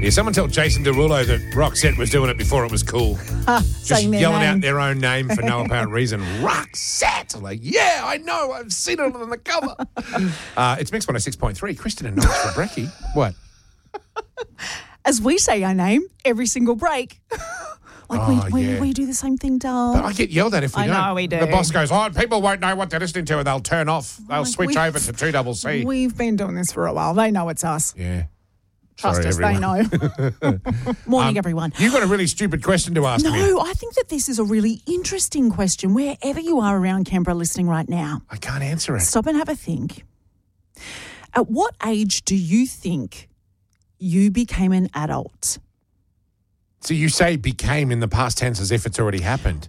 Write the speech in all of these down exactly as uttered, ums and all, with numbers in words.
Yeah, someone tell Jason Derulo that Roxette was doing it before it was cool. Just yelling name. out their own name for no apparent reason. Roxette! I'm like, yeah, I know. I've seen it on the cover. uh, it's Mix one oh six point three. Kristen and Nige for brekkie. What? As we say our name every single break. Like Oh, we, yeah. we, we do the same thing, doll. But I get yelled at if we I don't. know we do. The boss goes, oh, people won't know what they're listening to and they'll turn off. They'll Like, switch we- over to two double C. We've been doing this for a while. They know it's us. Yeah. Trust Sorry, us, everyone. they know. Morning, Um, everyone. You've got a really stupid question to ask me. No, I think that this is a really interesting question. Wherever you are around Canberra listening right now, I can't answer it. stop and have a think. At what age do you think you became an adult? So you say became in the past tense as if it's already happened.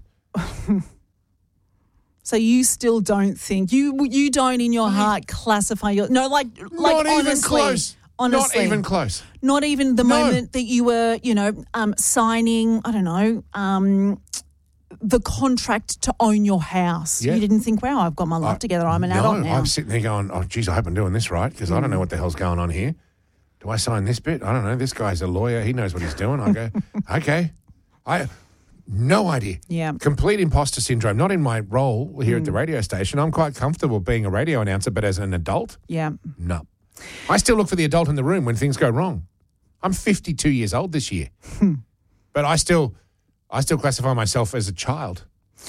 So you still don't think you you don't in your heart classify your no like like Not honestly, even close. honestly Not even close. not even the No. moment that you were you know um, signing I don't know um, the contract to own your house. Yeah. You didn't think, wow, I've got my life together. I'm an no, adult now. I'm sitting there going, oh, geez, I hope I'm doing this right because I don't know what the hell's going on here. Do I sign this bit? I don't know. This guy's a lawyer. He knows what he's doing. I go, okay. I no idea. Yeah. Complete imposter syndrome. Not in my role here at the radio station. I'm quite comfortable being a radio announcer, but as an adult, Yeah. no. I still look for the adult in the room when things go wrong. I'm fifty-two years old this year, but I still, I still classify myself as a child.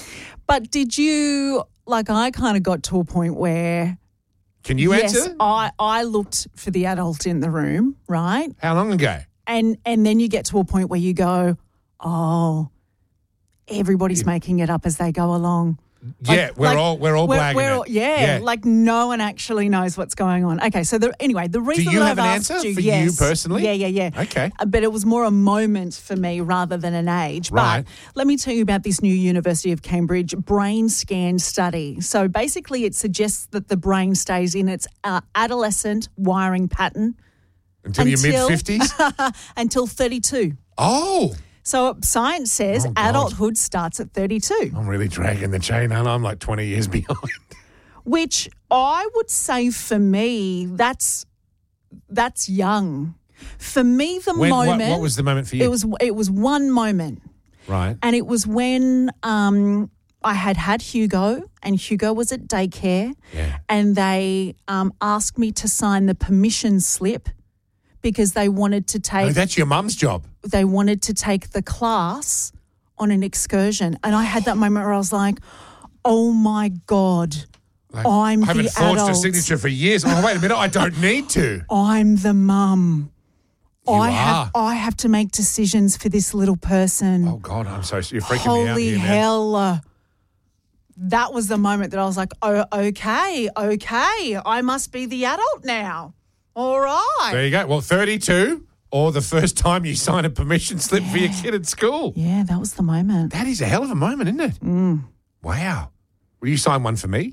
But did you like? I kind of got to a point where Can you yes, answer? I I looked for the adult in the room, right? How long ago? And and then you get to a point where you go, oh, everybody's making it up as they go along. Yeah, we're like, all we're all we're- blagging we're it. all- yeah, like no one actually knows what's going on. Okay, so the, anyway, the reason you that have I've an asked answer you, for yes, you personally? Yeah, yeah, yeah. Okay. Uh, But it was more a moment for me rather than an age. Right. But let me tell you about this new University of Cambridge brain scan study. So basically it suggests that the brain stays in its uh, adolescent wiring pattern until, your until- mid fifties. until thirty-two. Oh, So science says Oh, God. adulthood starts at thirty-two. I'm really dragging the chain, and I'm like twenty years behind. Which I would say for me, that's that's young. For me, the When, what, moment what was the moment for you? it was it was one moment, right. and it was when um, I had had Hugo, and Hugo was at daycare, Yeah. and they um, asked me to sign the permission slip because they wanted to take Oh, that's your mum's job. they wanted to take the class on an excursion, and I had that moment where I was like, "Oh my God." Like, I'm I haven't the forged adult. a signature for years. Oh, wait a minute, I don't need to. I'm the mum. You I are. have I have to make decisions for this little person. Oh God, I'm so you're freaking me out Holy here, man. hell. That was the moment that I was like, oh, okay, okay. I must be the adult now. All right. There you go. Well, thirty-two, or the first time you sign a permission slip for your kid at school. Yeah, that was the moment. That is a hell of a moment, isn't it? Mm. Wow. Will you sign one for me?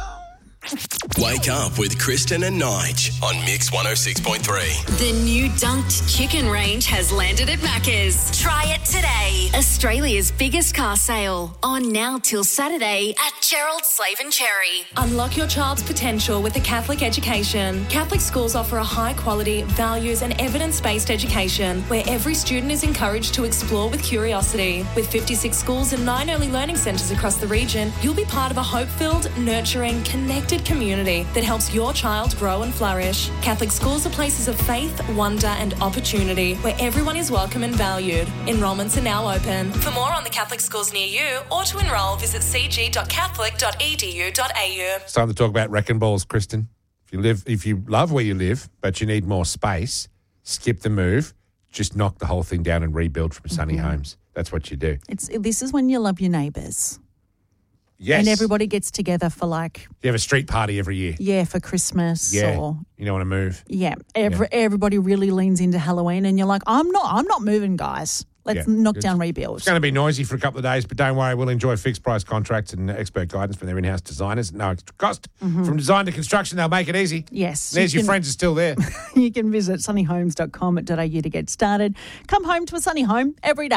Wake up with Kristen and Nige on Mix one oh six point three. The new dunked chicken range has landed at Macca's. Try it today. Australia's biggest car sale. On now till Saturday at Gerald Slave and Cherry. Unlock your child's potential with a Catholic education. Catholic schools offer a high-quality, values and evidence-based education where every student is encouraged to explore with curiosity. With fifty-six schools and nine early learning centres across the region, you'll be part of a hope-filled, nurturing, connected community that helps your child grow and flourish. Catholic schools are places of faith, wonder and opportunity where everyone is welcome and valued. Enrolments are now open. For more on the Catholic schools near you or to enrol, visit c g dot catholic dot e d u dot a u. It's time to talk about wrecking balls, Kristen. If you live, if you love where you live, but you need more space, skip the move. Just knock the whole thing down and rebuild from Sunny Mm-hmm. Homes. That's what you do. It's this is when you love your neighbours. Yes. And everybody gets together for like, You have a street party every year. yeah, for Christmas Yeah. or You don't want to move. yeah. Every, everybody really leans into Halloween and you're like, I'm not I'm not moving, guys. Let's Yeah. knock Good. down rebuild. It's going to be noisy for a couple of days, but don't worry, we'll enjoy fixed price contracts and expert guidance from their in-house designers. No extra cost. From design to construction, they'll make it easy. Yes. There's you your can- friends are still there. You can visit sunny homes dot com dot a u to get started. Come home to a sunny home every day.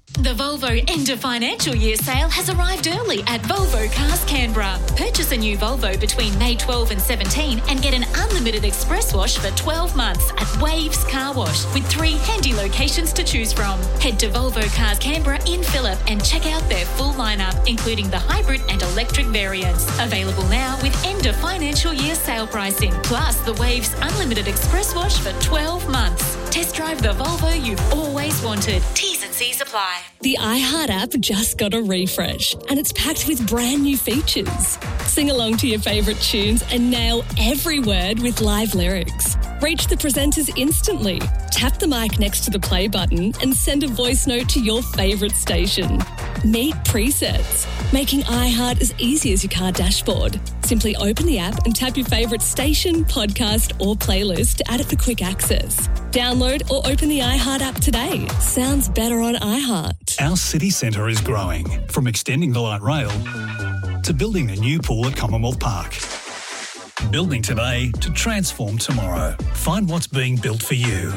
The Volvo end of financial year sale has arrived early at Volvo Cars Canberra. Purchase a new Volvo between May twelfth and seventeenth and get an unlimited express wash for twelve months at Waves Car Wash with three handy locations to choose from. Head to Volvo Cars Canberra in Phillip and check out their full lineup, including the hybrid and electric variants. Available now with end of financial year sale pricing, plus the Waves unlimited express wash for twelve months. Test drive the Volvo you've always wanted. T's and C's apply. The iHeart app just got a refresh and it's packed with brand new features. Sing along to your favourite tunes and nail every word with live lyrics. Reach the presenters instantly. Tap the mic next to the play button and send a voice note to your favourite station. Meet presets, making iHeart as easy as your car dashboard. Simply open the app and tap your favourite station, podcast or playlist to add it for quick access. Download or open the iHeart app today. Sounds better on iHeart. Our city centre is growing, from extending the light rail to building a new pool at Commonwealth Park. Building today to transform tomorrow. Find what's being built for you.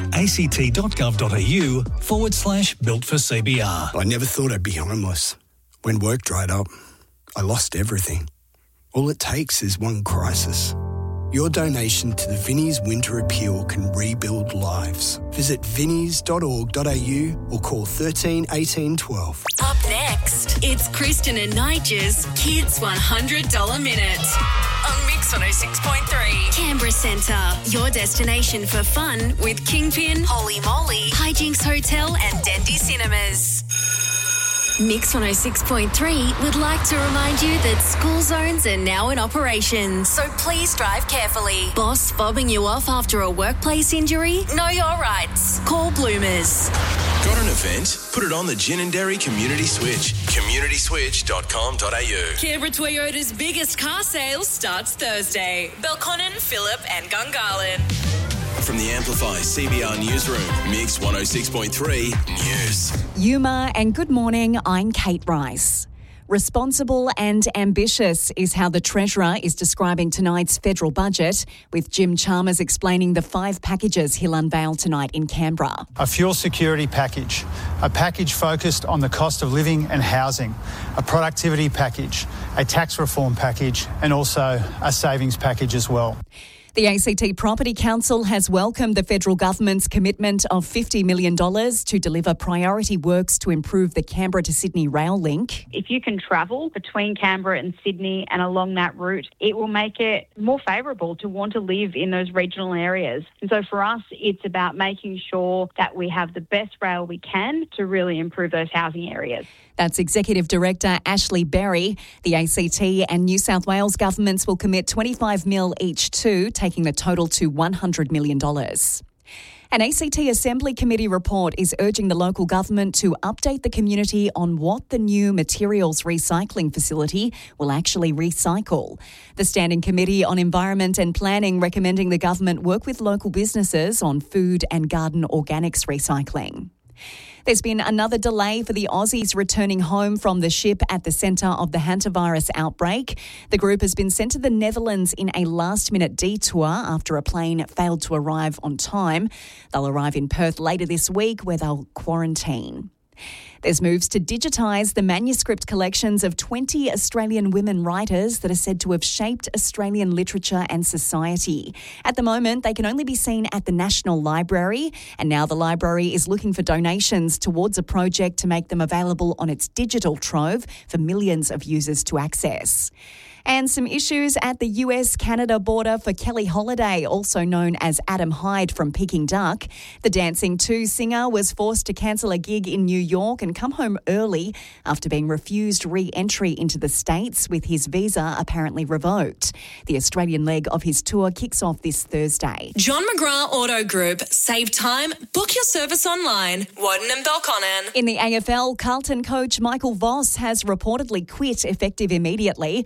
act.gov.au forward slash built for CBR. I never thought I'd be homeless. When work dried up, I lost everything. All it takes is one crisis. Your donation to the Vinnie's Winter Appeal can rebuild lives. Visit vinnies dot org dot a u or call thirteen eighteen twelve. Up next, it's Kristen and Nigel's Kids one hundred dollars Minute on Mix one oh six point three. Canberra Centre, your destination for fun with Kingpin, Holy Moly, Hijinks Hotel and Dendy Cinemas. Mix one oh six point three would like to remind you that school zones are now in operation, so please drive carefully. Boss fobbing you off after a workplace injury? Know your rights. Call Bloomers. Got an event? Put it on the Gin and Dairy Community Switch. community switch dot com dot a u. Canberra Toyota's biggest car sale starts Thursday. Belconnen, Phillip and Gungahlin. From the Amplify C B R Newsroom, Mix one oh six point three News. Yuma, and good morning, I'm Kate Rice. Responsible and ambitious is how the Treasurer is describing tonight's federal budget, with Jim Chalmers explaining the five packages he'll unveil tonight in Canberra. A fuel security package, a package focused on the cost of living and housing, a productivity package, a tax reform package, and also a savings package as well. The A C T Property Council has welcomed the federal government's commitment of fifty million dollars to deliver priority works to improve the Canberra to Sydney rail link. If you can travel between Canberra and Sydney and along that route, it will make it more favourable to want to live in those regional areas. And so for us, it's about making sure that we have the best rail we can to really improve those housing areas. That's Executive Director Ashley Berry. The A C T and New South Wales governments will commit twenty-five mil each too, taking the total to one hundred million dollars. An A C T Assembly Committee report is urging the local government to update the community on what the new materials recycling facility will actually recycle. The Standing Committee on Environment and Planning recommending the government work with local businesses on food and garden organics recycling. There's been another delay for the Aussies returning home from the ship at the centre of the hantavirus outbreak. The group has been sent to the Netherlands in a last-minute detour after a plane failed to arrive on time. They'll arrive in Perth later this week, where they'll quarantine. There's moves to digitise the manuscript collections of twenty Australian women writers that are said to have shaped Australian literature and society. At the moment, they can only be seen at the National Library, and now the library is looking for donations towards a project to make them available on its digital trove for millions of users to access. And some issues at the U S Canada border for Kelly Holiday, also known as Adam Hyde from Peking Duck. The Dancing two singer was forced to cancel a gig in New York and come home early after being refused re-entry into the States, with his visa apparently revoked. The Australian leg of his tour kicks off this Thursday. John McGrath Auto Group. Save time. Book your service online. Woden and Belconnen. In the A F L, Carlton coach Michael Voss has reportedly quit effective immediately. The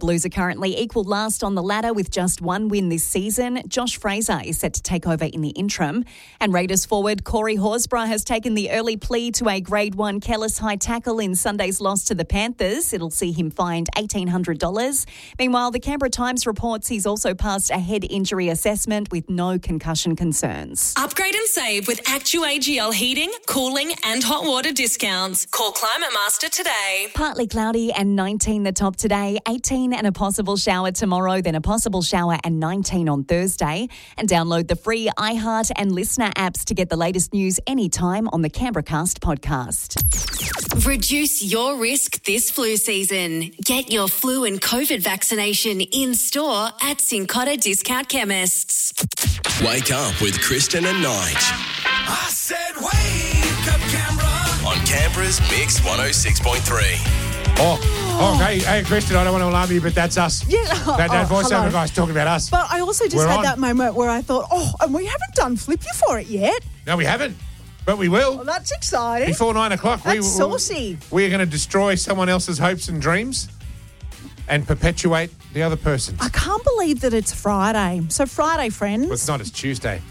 Blues are currently equal last on the ladder with just one win this season. Josh Fraser is set to take over in the interim. And Raiders forward Corey Horsburgh has taken the early plea to a Grade one Kellis high tackle in Sunday's loss to the Panthers. It'll see him fined eighteen hundred dollars. Meanwhile, the Canberra Times reports he's also passed a head injury assessment with no concussion concerns. Upgrade and save with ActuAGL heating, cooling and hot water discounts. Call Climate Master today. Partly cloudy and nineteen the top today, eighteen and a possible shower tomorrow, then a possible shower and nineteen on Thursday. And download the free iHeart and Listener apps to get the latest news anytime on the Canberracast podcast. Reduce your risk this flu season. Get your flu and COVID vaccination in store at Cincotta Discount Chemists. Wake up with Kristen and Nige. I said wake up, Canberra. On Canberra's Mix one oh six point three. Oh, oh hey, hey, Kristen, I don't want to alarm you, but that's us. Yeah. That, that oh, voiceover hello. guy's talking about us. But I also just We're had on. that moment where I thought, oh, and we haven't done Flip You for it yet. No, we haven't, but we will. Well, that's exciting. Before nine o'clock, That's we, saucy. we are going to destroy someone else's hopes and dreams and perpetuate the other person's. I can't believe that it's Friday. So Friday, friends. Well, it's not, it's Tuesday.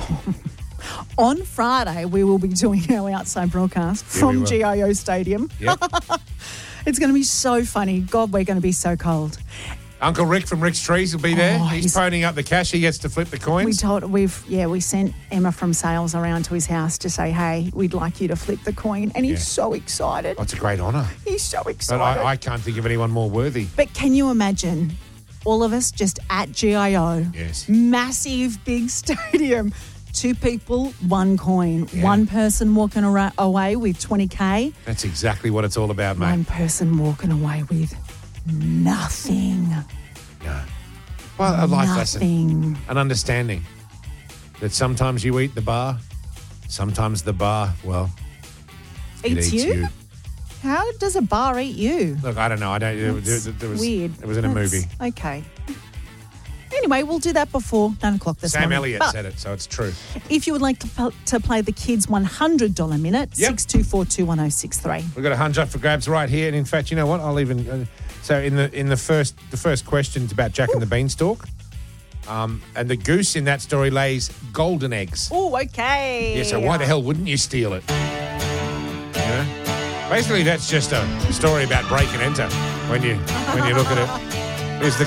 On Friday, we will be doing our outside broadcast Yeah, we from will. G I O Stadium. Yep. It's going to be so funny. God, we're going to be so cold. Uncle Rick from Rick's Trees will be there. Oh, he's, he's- phoning up the cash. He gets to flip the We coins. told we've yeah we sent Emma from sales around to his house to say, hey, we'd like you to flip the coin, and he's Yeah. so excited. Oh, it's a great honour. He's so But excited. I, I can't think of anyone more worthy. But can you imagine all of us just at G I O? Yes. Massive, big stadium. Two people, one coin. Yeah. One person walking ara- away with twenty K. That's exactly what it's all about, mate. One person walking away with nothing. No. Well, a life lesson. Nothing. An understanding that sometimes you eat the bar, sometimes the bar, well, it Eats eats you? you. How does a bar eat you? Look, I don't know. I don't. There, That's there, there was weird. It was in a That's- movie. Okay. Anyway, we'll do that before nine o'clock this Sam morning. Elliott But said it, so it's true. if you would like to, pl- to play the kids' one hundred dollars minute, Yep. six two four two one oh six three. We've got a hundred up for grabs right here, and in fact, you know what? I'll even. Uh, so in the in the first the first question is about Jack and the Beanstalk, um, and the goose in that story lays golden eggs. Oh, okay. Yeah. So why the hell wouldn't you steal it? You know. Basically, that's just a story about break and enter when you when you look at it. Is the